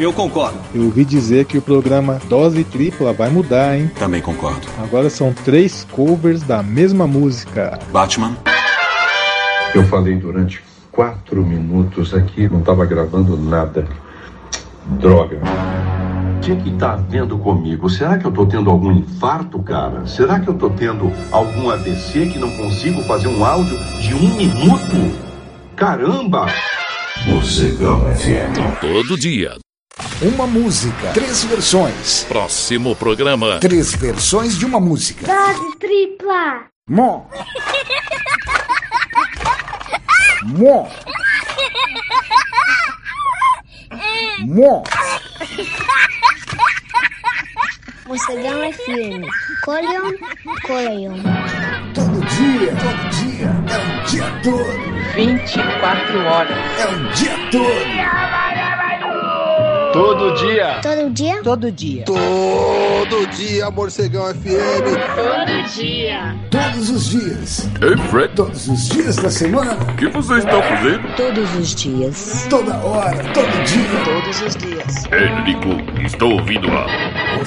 Eu concordo. Eu ouvi dizer que o programa Dose Tripla vai mudar, hein? Também concordo. Agora são 3 covers da mesma música. Batman. Eu falei durante 4 minutos aqui, não estava gravando nada. Droga. O que tá havendo comigo? Será que eu tô tendo algum infarto, cara? Será que eu tô tendo algum AVC que não consigo fazer um áudio de 1 minuto? Caramba! Morcegão FM. Todo dia. Uma música, 3 versões. Próximo programa. 3 versões de uma música. Dose tripla. Mó. Mó. Mó. Morcegão FM. Coleon, coleon. Todo dia, é um dia todo. 24 horas. É um dia todo. Todo dia. Todo dia? Todo dia. Todo dia, Morcegão FM. Todo dia. Todos os dias. Ei, Fred. Todos os dias da semana. O que você está fazendo? Todos os dias. Toda hora, todo dia. Todos os dias. Enrico, estou ouvindo a